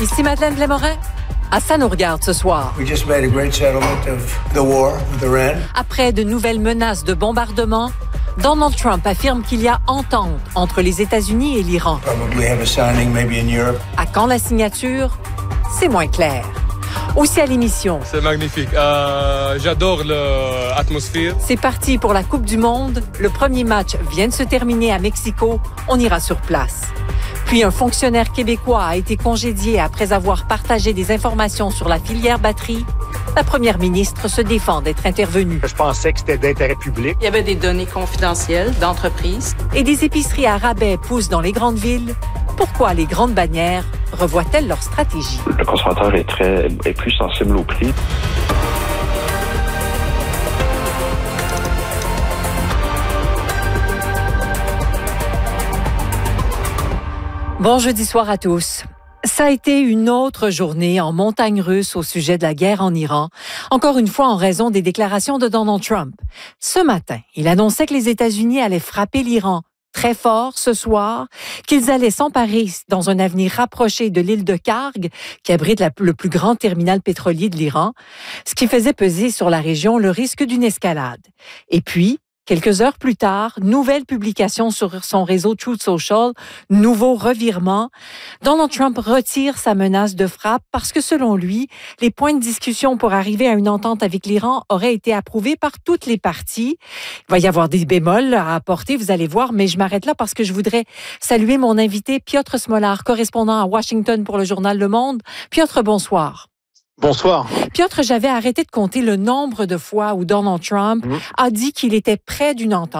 Ici Madeleine Blais-Morin. Ça nous regarde ce soir. We just made a great settlement of the war with Iran. Après de nouvelles menaces de bombardement, Donald Trump affirme qu'il y a entente entre les États-Unis et l'Iran. Probably have a signing maybe in Europe. À quand la signature? C'est moins clair. Aussi à l'émission. C'est magnifique. J'adore l'atmosphère. C'est parti pour la Coupe du Monde. Le premier match vient de se terminer à Mexico. On ira sur place. Puis un fonctionnaire québécois a été congédié après avoir partagé des informations sur la filière batterie. La première ministre se défend d'être intervenue. Je pensais que c'était d'intérêt public. Il y avait des données confidentielles d'entreprise. Et des épiceries à rabais poussent dans les grandes villes. Pourquoi les grandes bannières revoient-elles leur stratégie? Le consommateur est plus sensible au prix. Bon jeudi soir à tous. Ça a été une autre journée en montagne russe au sujet de la guerre en Iran, encore une fois en raison des déclarations de Donald Trump. Ce matin, il annonçait que les États-Unis allaient frapper l'Iran très fort ce soir, qu'ils allaient s'emparer dans un avenir rapproché de l'île de Karg, qui abrite le plus grand terminal pétrolier de l'Iran, ce qui faisait peser sur la région le risque d'une escalade. Et puis, quelques heures plus tard, nouvelle publication sur son réseau Truth Social, nouveau revirement. Donald Trump retire sa menace de frappe parce que selon lui, les points de discussion pour arriver à une entente avec l'Iran auraient été approuvés par toutes les parties. Il va y avoir des bémols à apporter, vous allez voir, mais je m'arrête là parce que je voudrais saluer mon invité Piotr Smolar, correspondant à Washington pour le journal Le Monde. Piotr, bonsoir. Bonsoir. Piotr, j'avais arrêté de compter le nombre de fois où Donald Trump a dit qu'il était près d'une entente.